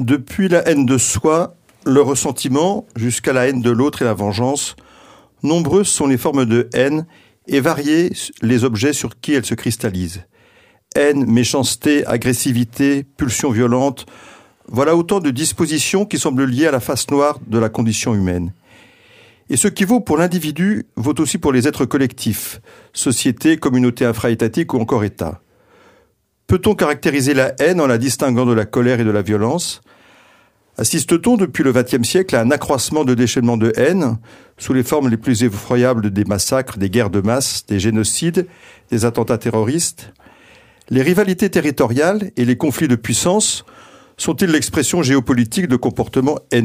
Depuis la haine de soi, le ressentiment, jusqu'à la haine de l'autre et la vengeance, nombreuses sont les formes de haine et variés les objets sur qui elles se cristallisent. Haine, méchanceté, agressivité, pulsion violente, voilà autant de dispositions qui semblent liées à la face noire de la condition humaine. Et ce qui vaut pour l'individu vaut aussi pour les êtres collectifs, société, communauté infra-étatique ou encore État. Peut-on caractériser la haine en la distinguant de la colère et de la violence ? Assiste-t-on depuis le XXe siècle à un accroissement de déchaînement de haine, sous les formes les plus effroyables des massacres, des guerres de masse, des génocides, des attentats terroristes ? Les rivalités territoriales et les conflits de puissance sont-ils l'expression géopolitique de comportements haineux ?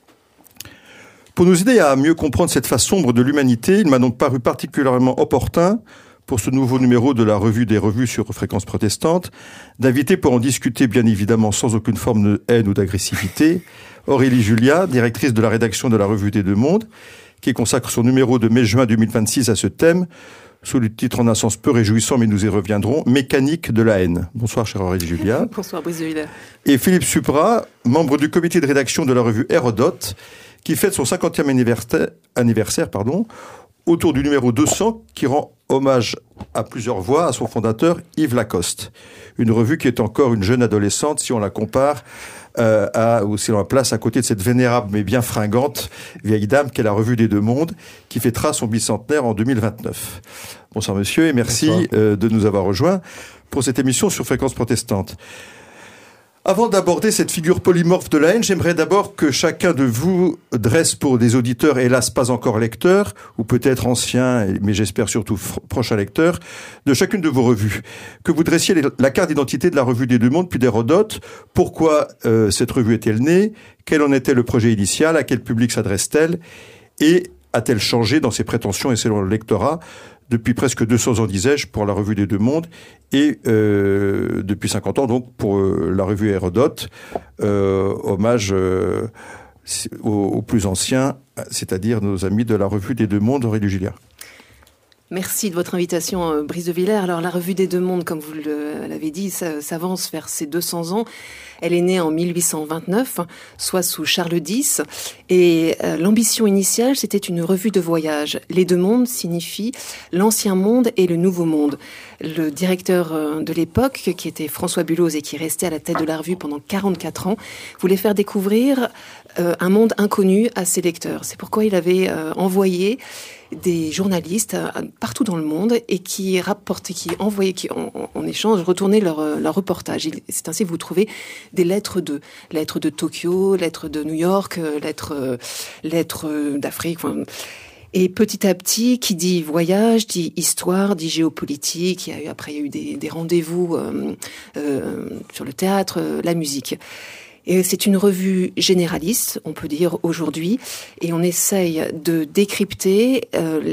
Pour nous aider à mieux comprendre cette face sombre de l'humanité, il m'a donc paru particulièrement opportun, pour ce nouveau numéro de la Revue des Revues sur Fréquence Protestante, d'inviter pour en discuter bien évidemment sans aucune forme de haine ou d'agressivité, Aurélie Julia, directrice de la rédaction de la Revue des Deux Mondes, qui consacre son numéro de mai-juin 2026 à ce thème, sous le titre en un sens peu réjouissant, mais nous y reviendrons, Mécanique de la haine. Bonsoir, chère Aurélie Julia. Bonsoir, Brice de Villers. Et Philippe Supra, membre du comité de rédaction de la revue Hérodote, qui fête son 50e anniversaire, autour du numéro 200, qui rend hommage à plusieurs voix à son fondateur, Yves Lacoste. Une revue qui est encore une jeune adolescente, si on la compare ou si on la place à côté de cette vénérable mais bien fringante vieille dame qu'est la Revue des Deux Mondes, qui fêtera son bicentenaire en 2029. Bonsoir monsieur, et merci de nous avoir rejoints pour cette émission sur Fréquence Protestante. Avant d'aborder cette figure polymorphe de la haine, j'aimerais d'abord que chacun de vous dresse pour des auditeurs, hélas pas encore lecteurs, ou peut-être anciens, mais j'espère surtout prochains lecteurs, de chacune de vos revues. Que vous dressiez la carte d'identité de la Revue des Deux Mondes, puis d'Hérodote. Pourquoi cette revue est-elle née ? Quel en était le projet initial ? À quel public s'adresse-t-elle ? Et a-t-elle changé dans ses prétentions et selon le lectorat depuis presque 200 ans, disais-je, pour la Revue des Deux Mondes, et depuis 50 ans, donc, pour la revue Hérodote, hommage aux plus anciens, c'est-à-dire nos amis de la Revue des Deux Mondes, Aurélie Julia. Merci de votre invitation, Brice de Villers. Alors, la Revue des Deux Mondes, comme vous l'avez dit, s'avance vers ses 200 ans. Elle est née en 1829, soit sous Charles X. Et l'ambition initiale, c'était une revue de voyage. Les deux mondes signifient l'ancien monde et le nouveau monde. Le directeur de l'époque, qui était François Bulloz et qui restait à la tête de la revue pendant 44 ans, voulait faire découvrir un monde inconnu à ses lecteurs. C'est pourquoi il avait envoyé des journalistes partout dans le monde et qui rapportaient, qui envoyaient, qui en échange retournaient leur reportage. C'est ainsi que vous trouvez des lettres de Tokyo, lettres de New York, lettres d'Afrique. Et petit à petit, qui dit voyage, dit histoire, dit géopolitique. Après, il y a eu des rendez-vous sur le théâtre, la musique. Et c'est une revue généraliste, on peut dire, aujourd'hui, et on essaye de décrypter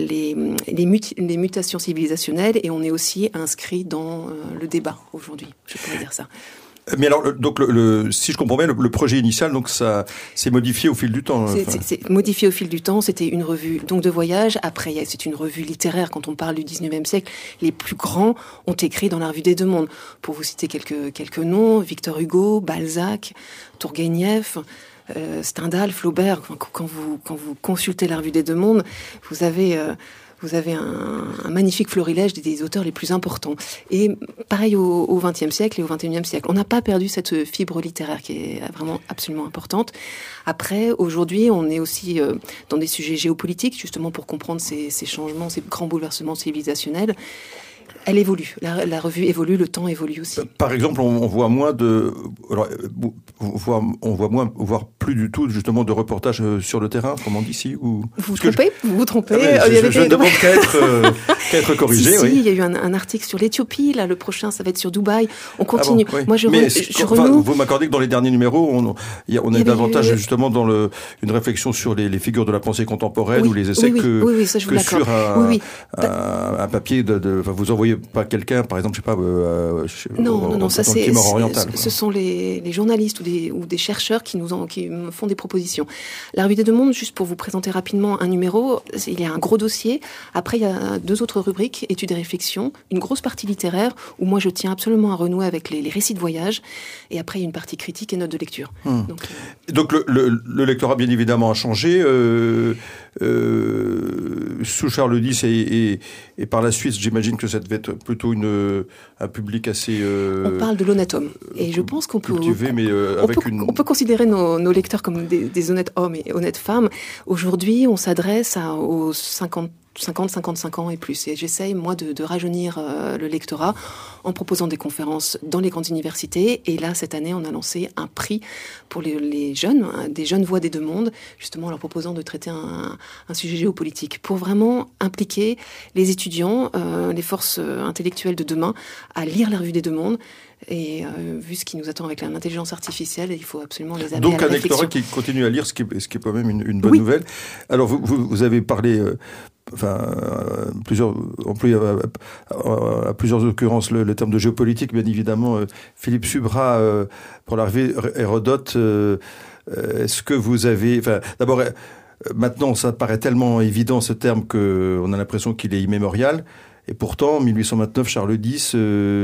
les mutations civilisationnelles, et on est aussi inscrit dans le débat aujourd'hui, je pourrais dire ça. Mais alors, donc, si je comprends bien, le projet initial, donc ça s'est modifié au fil du temps. C'est modifié au fil du temps. C'était une revue donc de voyage. Après, c'est une revue littéraire. Quand on parle du 19e siècle, les plus grands ont écrit dans la Revue des Deux Mondes. Pour vous citer quelques noms, Victor Hugo, Balzac, Tourguenieff, Stendhal, Flaubert. Quand vous consultez la Revue des Deux Mondes, vous avez un magnifique florilège des auteurs les plus importants. Et pareil au XXe siècle et au XXIe siècle. On n'a pas perdu cette fibre littéraire qui est vraiment absolument importante. Après, aujourd'hui, on est aussi dans des sujets géopolitiques, justement pour comprendre ces changements, ces grands bouleversements civilisationnels. Elle évolue. La revue évolue, le temps évolue aussi. Par exemple, on voit moins voire plus du tout, justement, de reportages sur le terrain, comme on dit ici, ou... Vous vous trompez. Je ne demande qu'à être corrigé. Si, oui. il y a eu un article sur l'Éthiopie, là, le prochain, ça va être sur Dubaï. On continue. Ah bon, oui. Moi, je renoue. Vous m'accordez que dans les derniers numéros, on est davantage, justement, dans une réflexion sur les figures de la pensée contemporaine, ou les essais, que ça, je vous l'accorde. sur un papier vous envoyez recevez pas quelqu'un, par exemple, je sais pas, non, ça c'est Timor oriental. Ce sont les journalistes ou des chercheurs qui me font des propositions. La Revue des Deux Mondes, juste pour vous présenter rapidement un numéro, il y a un gros dossier. Après, il y a 2 autres rubriques, études et réflexions, une grosse partie littéraire où moi je tiens absolument à renouer avec les récits de voyage. Et après, il y a une partie critique et notes de lecture. Donc le lectorat, bien évidemment, a changé. Sous Charles X et par la suite, j'imagine que ça devait être plutôt un public assez... on parle de l'honnête homme. Et je pense qu'on peut... Cultivé, mais on peut considérer nos lecteurs comme des honnêtes hommes et honnêtes femmes. Aujourd'hui, on s'adresse aux 50-55 ans et plus. Et j'essaye, moi, de rajeunir le lectorat en proposant des conférences dans les grandes universités. Et là, cette année, on a lancé un prix pour les jeunes, des jeunes voix des deux mondes, justement en leur proposant de traiter un sujet géopolitique, pour vraiment impliquer les étudiants, les forces intellectuelles de demain, à lire la Revue des Deux Mondes. Et vu ce qui nous attend avec l'intelligence artificielle, il faut absolument les amener donc à la réflexion. Donc un lectorat qui continue à lire, ce qui est quand même une bonne nouvelle. Alors vous avez parlé... employé à plusieurs occurrences le terme de géopolitique, bien évidemment. Philippe Subra, pour la revue Hérodote, est-ce que vous avez... D'abord, maintenant, ça paraît tellement évident, ce terme, qu'on a l'impression qu'il est immémorial. Et pourtant, en 1829, Charles X,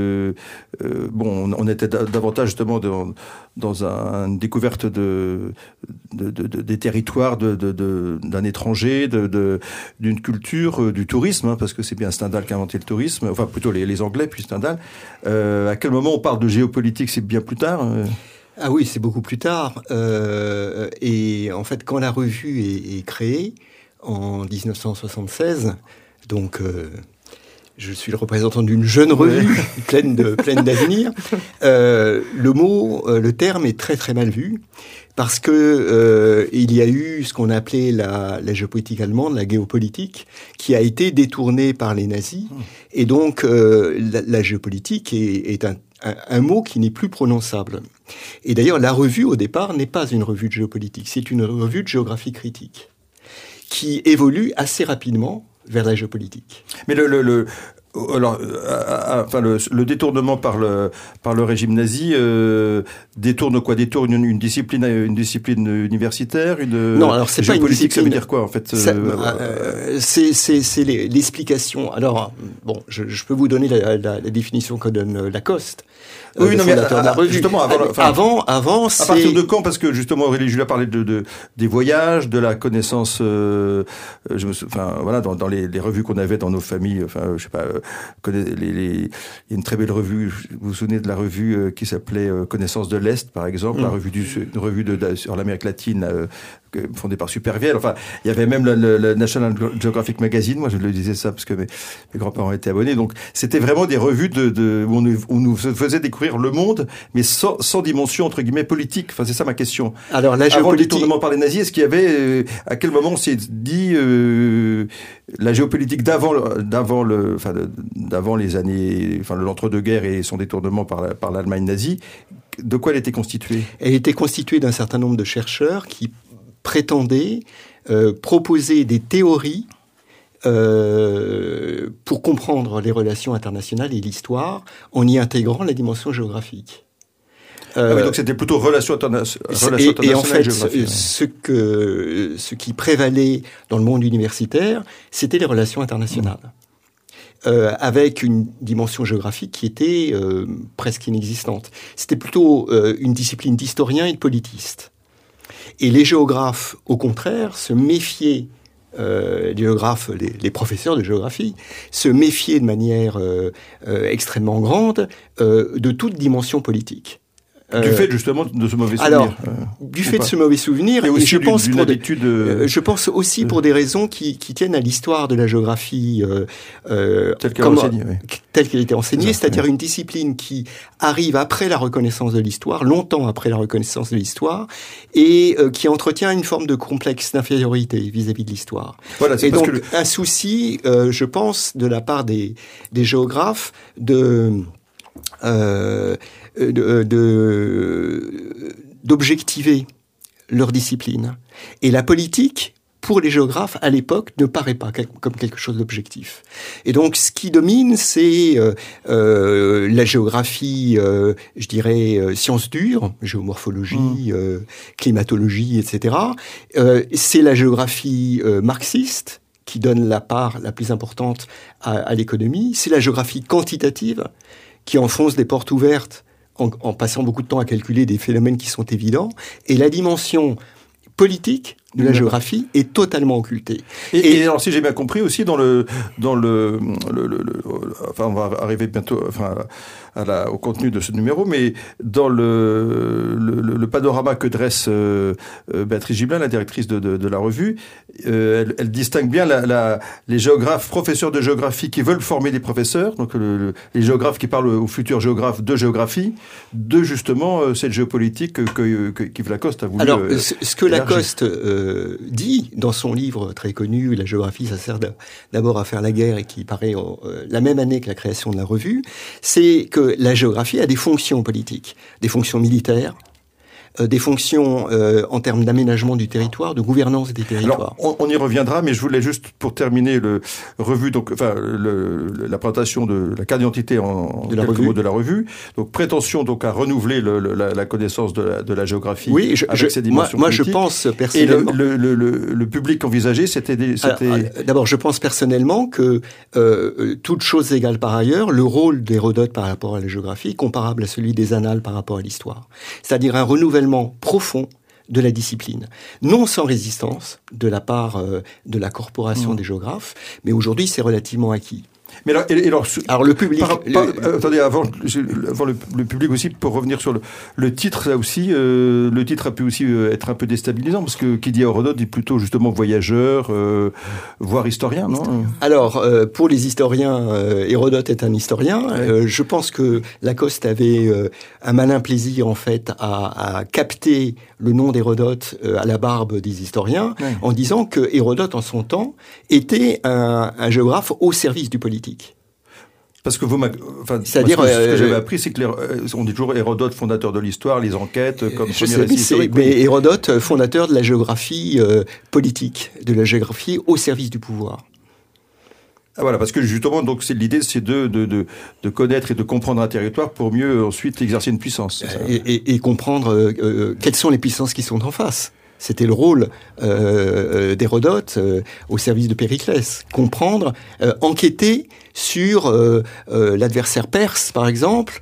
on était davantage justement dans une découverte des territoires d'un étranger, d'une culture, du tourisme, parce que c'est bien Stendhal qui a inventé le tourisme, enfin plutôt les Anglais puis Stendhal. À quel moment on parle de géopolitique? C'est bien plus tard Ah oui, c'est beaucoup plus tard. Et en fait, quand la revue est créée en 1976, donc... je suis le représentant d'une jeune revue pleine d'avenir. Le terme est très très mal vu parce que il y a eu ce qu'on appelait la géopolitique allemande, la géopolitique, qui a été détournée par les nazis. Et donc la géopolitique est un mot qui n'est plus prononçable. Et d'ailleurs, la revue au départ n'est pas une revue de géopolitique, c'est une revue de géographie critique qui évolue assez rapidement vers la géopolitique. Mais le détournement par le régime nazi détourne quoi? Détourne une discipline universitaire, non, alors c'est pas une discipline. Ça veut dire quoi en fait? C'est l'explication. Alors bon, je peux vous donner la définition que donne Lacoste. Oui, non, mais justement, avant, c'est... À partir de quand? Parce que justement, Aurélie Julia parlait des voyages, de la connaissance. Dans les revues qu'on avait dans nos familles. Je sais pas. Il y a une très belle revue. Vous vous souvenez de la revue qui s'appelait Connaissance de l'Est, par exemple, une revue sur l'Amérique latine. Fondée par Supervielle. Enfin, il y avait même le National Geographic Magazine. Moi, je le disais ça parce que mes grands-parents étaient abonnés. Donc, c'était vraiment des revues où on nous faisait découvrir le monde, mais sans dimension, entre guillemets, politique. Enfin, c'est ça ma question. Alors, la Avant géopolitique... le détournement par les nazis, est-ce qu'il y avait, à quel moment on s'est dit, la géopolitique d'avant les années, l'entre-deux-guerres et son détournement par l'Allemagne nazie, de quoi elle était constituée? Elle était constituée d'un certain nombre de chercheurs qui prétendait proposer des théories pour comprendre les relations internationales et l'histoire en y intégrant la dimension géographique. Donc c'était plutôt relations internationales. Et en fait, ce qui prévalait dans le monde universitaire, c'était les relations internationales. Avec une dimension géographique qui était presque inexistante. C'était plutôt une discipline d'historiens et de politistes. Et les géographes, au contraire, se méfiaient, les professeurs de géographie, se méfiaient de manière extrêmement grande de toute dimension politique. Du fait justement de ce mauvais souvenir. Alors, du fait de ce mauvais souvenir, et je pense aussi pour des raisons qui tiennent à l'histoire de la géographie telle qu'elle était enseignée, c'est-à-dire une discipline qui arrive après la reconnaissance de l'histoire, longtemps après la reconnaissance de l'histoire, et qui entretient une forme de complexe d'infériorité vis-à-vis de l'histoire. Voilà, et donc un souci, je pense, de la part des géographes d'objectiver leur discipline. Et la politique, pour les géographes, à l'époque, ne paraît pas comme quelque chose d'objectif. Et donc, ce qui domine, c'est la géographie, je dirais, sciences dures, géomorphologie, climatologie, etc. C'est la géographie marxiste, qui donne la part la plus importante à l'économie. C'est la géographie quantitative, qui enfonce des portes ouvertes en passant beaucoup de temps à calculer des phénomènes qui sont évidents. Et la dimension politique de la géographie est totalement occultée. Et alors, si j'ai bien compris aussi, enfin, on va arriver bientôt, enfin, au contenu de ce numéro, mais dans le panorama que dresse Béatrice Gibelin, la directrice de la revue, elle distingue bien les géographes, professeurs de géographie qui veulent former des professeurs, donc les géographes qui parlent aux futurs géographes de géographie, de justement cette géopolitique qu'Yves Lacoste a voulu. Alors, ce que Lacoste dit dans son livre très connu, La géographie, ça sert d'abord à faire la guerre, et qui paraît la même année que la création de la revue, c'est que la géographie a des fonctions politiques, des fonctions militaires, des fonctions en termes d'aménagement du territoire, de gouvernance des territoires. Alors, on y reviendra, mais je voulais juste, pour terminer la présentation de la carte d'identité en quelques mots de la revue. Donc, prétention donc à renouveler la connaissance de la géographie, oui, avec ses dimensions moi politiques. Je pense personnellement... Et le public envisagé, c'était... D'abord, je pense personnellement que, toutes choses égales par ailleurs, le rôle d'Hérodote par rapport à la géographie est comparable à celui des annales par rapport à l'histoire. C'est-à-dire un renouvellement profond de la discipline. Non sans résistance de la part de la corporation des géographes, mais aujourd'hui c'est relativement acquis. Mais alors le public... attendez, avant le public aussi, pour revenir sur le titre, là aussi, le titre a pu aussi être un peu déstabilisant, parce que qui dit Hérodote dit plutôt justement voyageur, voire historien, non ? Alors, pour les historiens, Hérodote est un historien. Ouais. Je pense que Lacoste avait un malin plaisir, en fait, à capter le nom d'Hérodote à la barbe des historiens, en disant que Hérodote, en son temps, était un géographe au service du politique. Parce que c'est-à-dire, ce que j'avais appris, c'est que on dit toujours Hérodote, fondateur de l'histoire, les enquêtes, comme premier récit historique. Mais Hérodote, fondateur de la géographie politique, de la géographie au service du pouvoir. Ah, voilà, parce que justement, donc l'idée, c'est de connaître et de comprendre un territoire pour mieux ensuite exercer une puissance. Et comprendre quelles sont les puissances qui sont en face. C'était le rôle d'Hérodote au service de Périclès. Comprendre, enquêter sur l'adversaire perse, par exemple,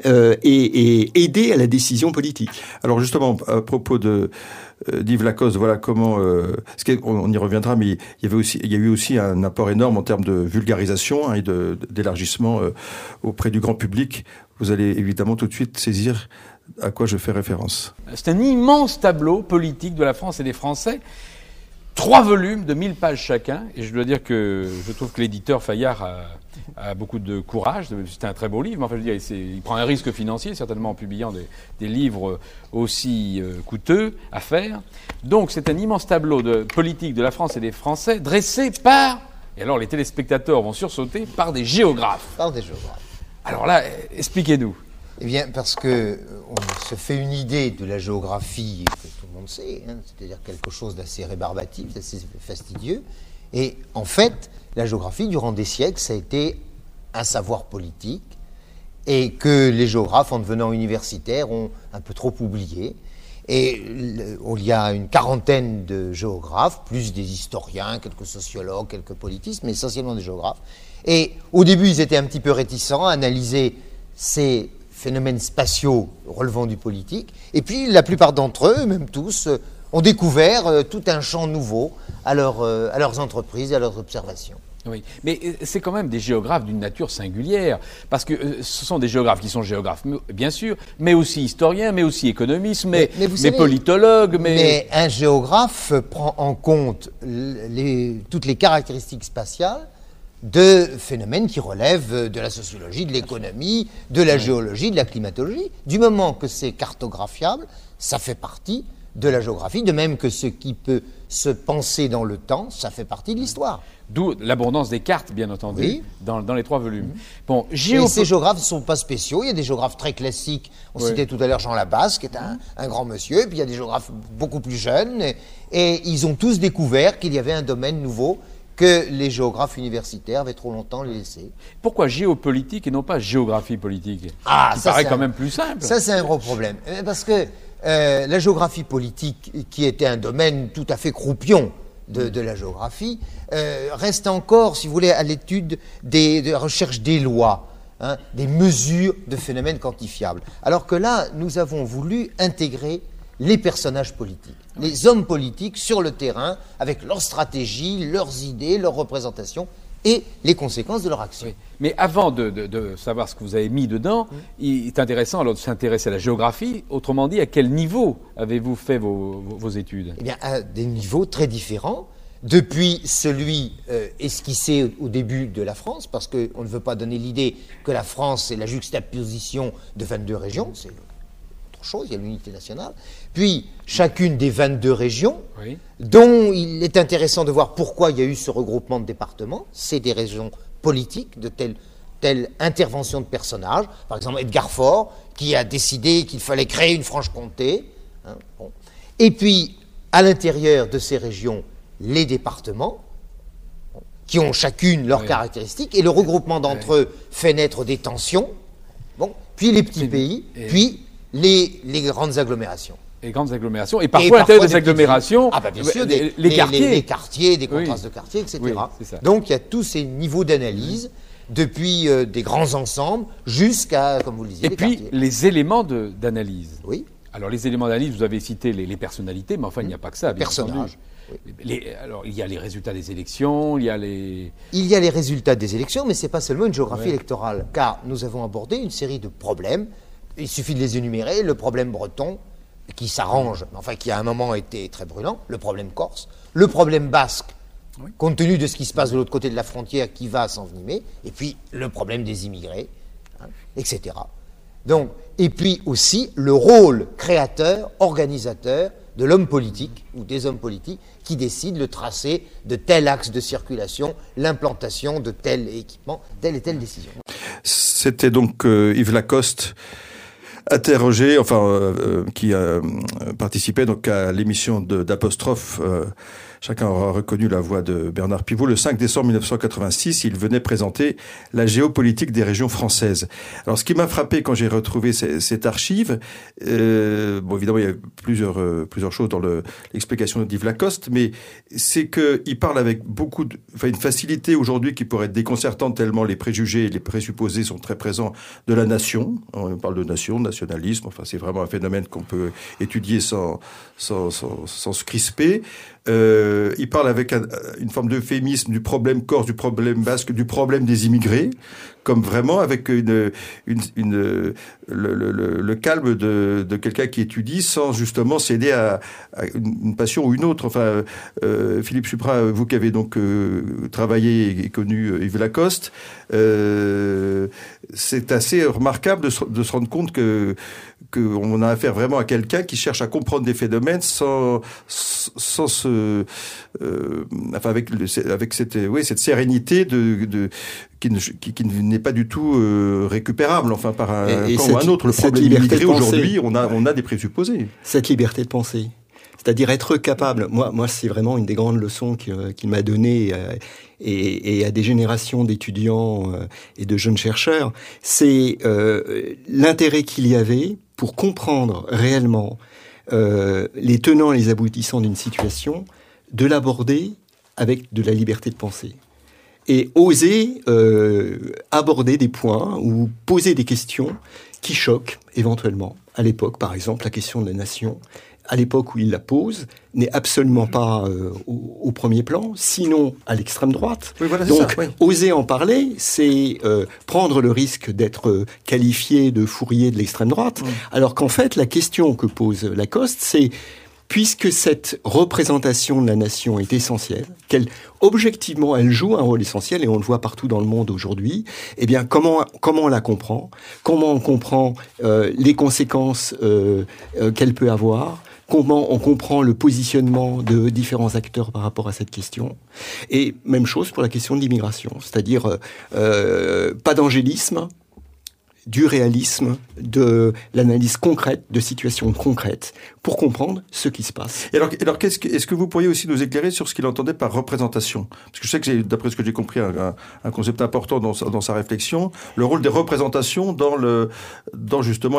et aider à la décision politique. Alors justement, à propos d'Yves Lacoste, voilà comment... on y reviendra, mais il y a eu aussi un apport énorme en termes de vulgarisation et d'élargissement auprès du grand public. Vous allez évidemment tout de suite saisir à quoi je fais référence. C'est un immense tableau politique de la France et des Français. 3 volumes de 1000 pages chacun. Et je dois dire que je trouve que l'éditeur Fayard a beaucoup de courage. C'est un très beau livre. Mais enfin, je veux dire, il prend un risque financier, certainement, en publiant des livres aussi coûteux à faire. Donc, c'est un immense tableau de politique de la France et des Français dressé par... Et alors, les téléspectateurs vont sursauter par des géographes. Par des géographes. Alors là, expliquez-nous. Eh bien, parce que on se fait une idée de la géographie que tout le monde sait, c'est-à-dire quelque chose d'assez rébarbatif, d'assez fastidieux. Et en fait, la géographie, durant des siècles, ça a été un savoir politique, et que les géographes, en devenant universitaires, ont un peu trop oublié. Et il y a une quarantaine de géographes, plus des historiens, quelques sociologues, quelques politistes, mais essentiellement des géographes. Et au début, ils étaient un petit peu réticents à analyser ces phénomènes spatiaux relevant du politique. Et puis, la plupart d'entre eux, même tous, ont découvert tout un champ nouveau à leurs entreprises et à leurs observations. Oui, mais c'est quand même des géographes d'une nature singulière, parce que ce sont des géographes qui sont géographes, bien sûr, mais aussi historiens, mais aussi économistes, mais politologues. Mais un géographe prend en compte toutes les caractéristiques spatiales de phénomènes qui relèvent de la sociologie, de l'économie, de la géologie, de la climatologie. Du moment que c'est cartographiable, ça fait partie de la géographie, de même que ce qui peut se penser dans le temps, ça fait partie de l'histoire. D'où l'abondance des cartes, bien entendu, Oui. dans les 3 volumes. Bon, Et ces géographes ne sont pas spéciaux. Il y a des géographes très classiques. On citait tout à l'heure Jean Labasse, qui est un grand monsieur. Et puis il y a des géographes beaucoup plus jeunes. Et ils ont tous découvert qu'il y avait un domaine nouveau que les géographes universitaires avaient trop longtemps laissé. Pourquoi géopolitique et non pas géographie politique? Qui Ça, paraît quand même plus simple. Ça, c'est un gros problème. Parce que la géographie politique, qui était un domaine tout à fait croupion de la géographie, reste encore, si vous voulez, à l'étude de la recherche des lois, des mesures de phénomènes quantifiables. Alors que là, nous avons voulu intégrer les personnages politiques, les hommes politiques sur le terrain, avec leurs stratégies, leurs idées, leurs représentations et les conséquences de leur action. Oui. Mais avant de savoir ce que vous avez mis dedans, il est intéressant alors de s'intéresser à la géographie. Autrement dit, à quel niveau avez-vous fait vos études? Eh bien, à des niveaux très différents. Depuis celui esquissé au début de la France, parce qu'on ne veut pas donner l'idée que la France, c'est la juxtaposition de 22 régions, c'est autre chose, il y a l'unité nationale. Puis, chacune des 22 régions, dont il est intéressant de voir pourquoi il y a eu ce regroupement de départements, c'est des régions politiques, de telle intervention de personnages. Par exemple, Edgar Faure, qui a décidé qu'il fallait créer une Franche-Comté. Bon. Et puis, à l'intérieur de ces régions, les départements, qui ont chacune leurs caractéristiques, et le regroupement d'entre eux fait naître des tensions, puis les petits pays, puis les grandes agglomérations. Les grandes agglomérations, et parfois à l'intérieur des agglomérations, bien sûr, les quartiers. Les quartiers, des contrastes de quartiers, etc. Oui, c'est ça. Donc il y a tous ces niveaux d'analyse, depuis des grands ensembles jusqu'à, comme vous le disiez, les quartiers. Et puis les éléments d'analyse. Oui. Alors les éléments d'analyse, vous avez cité les personnalités, mais enfin il n'y a pas que ça. Personnages. Alors, il y a les résultats des élections, il y a les résultats des élections, mais ce n'est pas seulement une géographie électorale, car nous avons abordé une série de problèmes. Il suffit de les énumérer. Le problème breton, qui s'arrange, enfin qui à un moment était très brûlant, le problème corse, le problème basque, compte tenu de ce qui se passe de l'autre côté de la frontière, qui va s'envenimer, et puis le problème des immigrés, etc. Donc, et puis aussi le rôle créateur, organisateur de l'homme politique ou des hommes politiques qui décident le tracé de tel axe de circulation, l'implantation de tel équipement, telle et telle décision. C'était donc Yves Lacoste, interrogé, qui participait donc à l'émission d'Apostrophe. Chacun aura reconnu la voix de Bernard Pivot. Le 5 décembre 1986, il venait présenter la géopolitique des régions françaises. Alors, ce qui m'a frappé quand j'ai retrouvé cette archive, évidemment, il y a plusieurs choses dans l'explication d'Yves Lacoste, mais c'est qu'il parle avec une facilité aujourd'hui qui pourrait être déconcertante tellement les préjugés et les présupposés sont très présents de la nation. On parle de nation, de nationalisme. Enfin, c'est vraiment un phénomène qu'on peut étudier sans se crisper. Il parle avec une forme d'euphémisme du problème corse, du problème basque, du problème des immigrés, comme vraiment avec le calme de quelqu'un qui étudie sans justement céder à une passion ou une autre. Enfin, Philippe Supra, vous qui avez donc travaillé et connu Yves Lacoste, c'est assez remarquable de se rendre compte qu'on a affaire vraiment à quelqu'un qui cherche à comprendre des phénomènes avec cette sérénité qui n'est pas du tout récupérable, par un camp ou un autre. Le problème immigré aujourd'hui, on a des présupposés. Cette liberté de penser. C'est-à-dire être capable, moi c'est vraiment une des grandes leçons qu'il m'a données et à des générations d'étudiants et de jeunes chercheurs, c'est l'intérêt qu'il y avait pour comprendre réellement les tenants et les aboutissants d'une situation, de l'aborder avec de la liberté de penser. Et oser aborder des points ou poser des questions qui choquent éventuellement. À l'époque, par exemple, la question de la nation, à l'époque où il la pose, n'est absolument pas au premier plan, sinon à l'extrême droite. Oui, voilà, donc, ça, oui. Oser en parler, c'est prendre le risque d'être qualifié de fourrier de l'extrême droite, alors qu'en fait, la question que pose Lacoste, c'est puisque cette représentation de la nation est essentielle, objectivement, elle joue un rôle essentiel, et on le voit partout dans le monde aujourd'hui, eh bien, comment on la comprend? Comment on comprend les conséquences qu'elle peut avoir? comment on comprend le positionnement de différents acteurs par rapport à cette question. Et même chose pour la question de l'immigration, c'est-à-dire pas d'angélisme, du réalisme, de l'analyse concrète, de situations concrètes, pour comprendre ce qui se passe. Et alors est-ce que vous pourriez aussi nous éclairer sur ce qu'il entendait par représentation ? Parce que je sais que, d'après ce que j'ai compris, un concept important dans sa réflexion, le rôle des représentations dans justement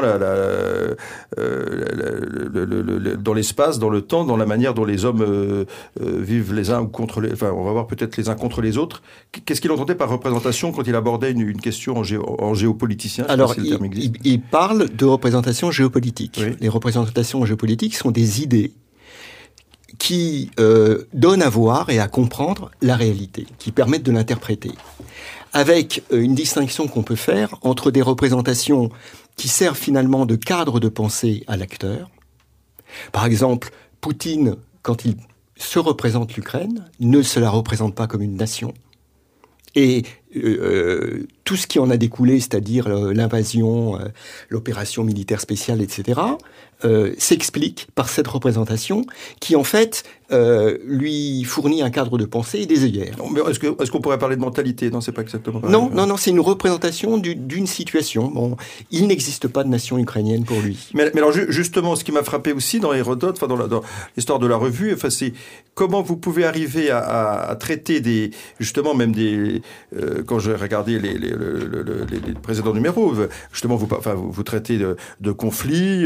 dans l'espace, dans le temps, dans la manière dont les hommes vivent les uns contre les... Enfin, on va voir peut-être les uns contre les autres. Qu'est-ce qu'il entendait par représentation quand il abordait une question en géopoliticien ? Alors, il parle de représentation géopolitique. Oui. Les représentations géopolitiques sont des idées qui donnent à voir et à comprendre la réalité, qui permettent de l'interpréter. Avec une distinction qu'on peut faire entre des représentations qui servent finalement de cadre de pensée à l'acteur. Par exemple, Poutine, quand il se représente l'Ukraine, ne se la représente pas comme une nation. Et tout ce qui en a découlé, c'est-à-dire l'invasion, l'opération militaire spéciale, etc., s'explique par cette représentation qui, en fait, lui fournit un cadre de pensée et des œillères. Mais est-ce qu'on pourrait parler de mentalité ? Non, c'est pas exactement pareil. Non, c'est une représentation d'une situation. Bon, il n'existe pas de nation ukrainienne pour lui. Mais alors justement, ce qui m'a frappé aussi dans Hérodote, enfin dans l'histoire de la revue, enfin c'est comment vous pouvez arriver à traiter justement même quand j'ai regardé les précédents numéros, justement vous traitez de conflits,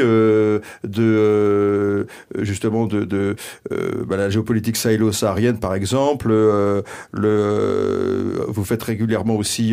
justement la géopolitique sahélo-saharienne par exemple, vous faites régulièrement aussi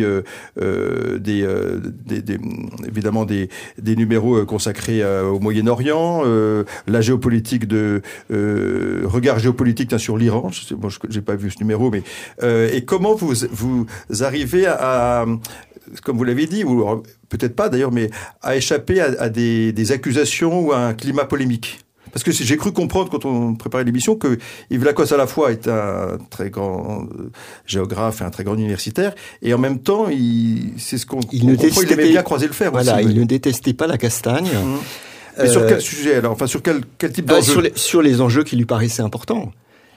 évidemment des numéros consacrés au Moyen-Orient, la géopolitique regard géopolitique sur l'Iran. J'ai pas vu ce numéro, mais et comment vous arrivez à comme vous l'avez dit, ou peut-être pas d'ailleurs, mais à échapper à des accusations ou à un climat polémique. Parce que j'ai cru comprendre quand on préparait l'émission que Yves Lacoste à la fois est un très grand géographe et un très grand universitaire, et en même temps, il aimait bien croiser le fer. Voilà, aussi, il ne détestait pas la castagne. Mais sur quel sujet alors ? Enfin, sur quel type d'enjeu ? Sur les enjeux qui lui paraissaient importants.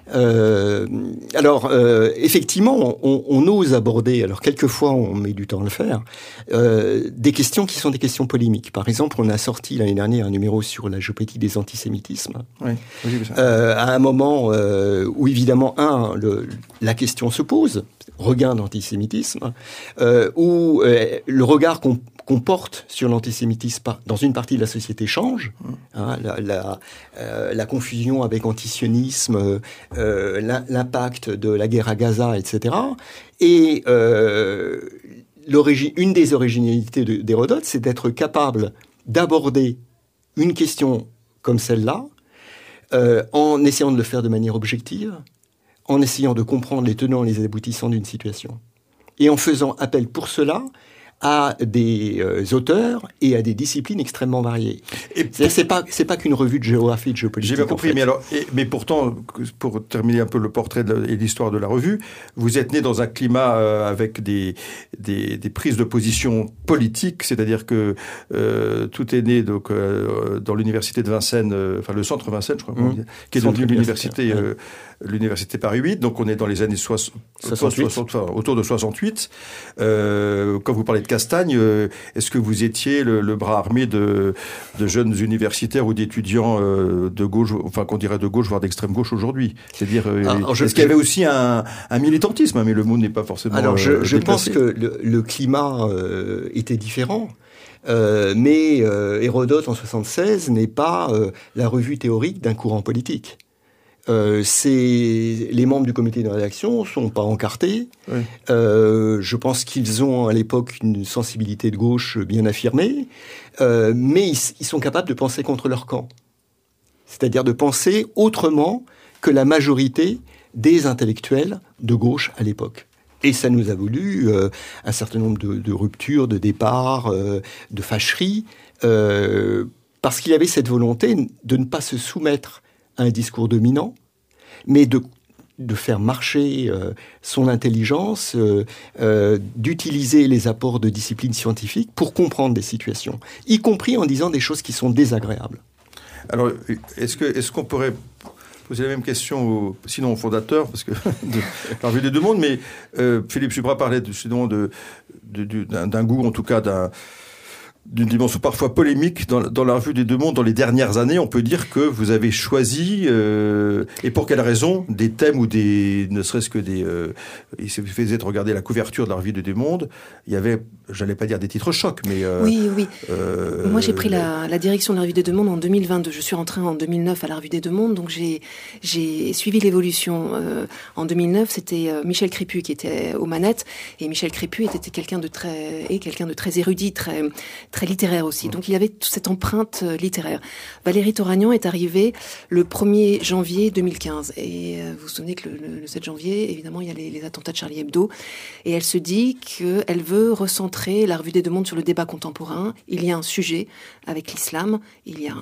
Effectivement, on ose aborder, alors quelquefois on met du temps à le faire, des questions qui sont des questions polémiques. Par exemple, on a sorti l'année dernière un numéro sur la géopolitique des antisémitismes. Oui, j'ai vu ça. À un moment où évidemment, la question se pose, regain d'antisémitisme, où le regard qu'on porte sur l'antisémitisme dans une partie de la société change. Hein, la confusion avec antisionisme, l'impact de la guerre à Gaza, etc. Et une des originalités d'Hérodote, c'est d'être capable d'aborder une question comme celle-là, en essayant de le faire de manière objective, en essayant de comprendre les tenants et les aboutissants d'une situation, et en faisant appel pour cela à des auteurs et à des disciplines extrêmement variées. C'est pas qu'une revue de géographie, de géopolitique. J'ai bien compris, mais pourtant, pour terminer un peu le portrait et l'histoire de la revue, vous êtes né dans un climat avec des prises de position politiques, c'est-à-dire que tout est né donc dans l'université de Vincennes, enfin le centre Vincennes, je crois, qui est devenu l'université. L'université Paris 8, donc on est dans les années 68, autour de 68. Quand vous parlez de Castagne, est-ce que vous étiez le bras armé de jeunes universitaires ou d'étudiants de gauche, enfin qu'on dirait de gauche, voire d'extrême gauche aujourd'hui ? C'est-à-dire, est-ce qu'il y avait aussi un militantisme, mais le mot n'est pas forcément Alors je pense que le climat était différent. Mais Hérodote en 76 n'est pas la revue théorique d'un courant politique. Les membres du comité de rédaction sont pas encartés. Oui. Je pense qu'ils ont à l'époque une sensibilité de gauche bien affirmée, mais ils sont capables de penser contre leur camp, c'est-à-dire de penser autrement que la majorité des intellectuels de gauche à l'époque. Et ça nous a valu un certain nombre de ruptures, de départs, de fâcheries, parce qu'il y avait cette volonté de ne pas se soumettre à un discours dominant, mais de faire marcher son intelligence, d'utiliser les apports de disciplines scientifiques pour comprendre des situations, y compris en disant des choses qui sont désagréables. Alors, est-ce qu'on pourrait poser la même question sinon au fondateur, parce que de la Revue des Deux Mondes, mais Philippe Subra parlait justement d'un goût, en tout cas d'une dimension parfois polémique dans la Revue des Deux Mondes dans les dernières années. On peut dire que vous avez choisi, et pour quelle raison, des thèmes ou ne serait-ce que il suffisait de regarder la couverture de la Revue des Deux Mondes, il y avait, j'allais pas dire des titres chocs, mais... Oui. Moi, j'ai pris la direction de la Revue des Deux Mondes en 2022. Je suis rentrée en 2009 à la Revue des Deux Mondes, donc j'ai suivi l'évolution. En 2009, c'était Michel Crépu qui était aux manettes, et Michel Crépu était quelqu'un de très érudit, très littéraire aussi. Donc il y avait toute cette empreinte littéraire. Valérie Toragnan est arrivée le 1er janvier 2015. Et vous vous souvenez que le 7 janvier, évidemment, il y a les attentats de Charlie Hebdo. Et elle se dit qu'elle veut recentrer la Revue des Deux Mondes sur le débat contemporain. Il y a un sujet avec l'islam, il y a